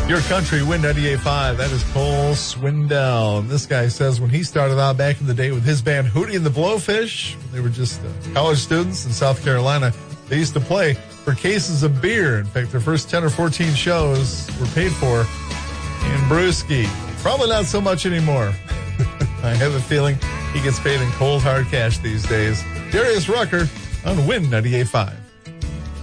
Your country, Win 98.5. That is Cole Swindell. This guy says when he started out back in the day with his band Hootie and the Blowfish, when they were just college students in South Carolina, they used to play for cases of beer. In fact, their first 10 or 14 shows were paid for in brewski. Probably not so much anymore. I have a feeling he gets paid in cold hard cash these days. Darius Rucker on Win 98.5.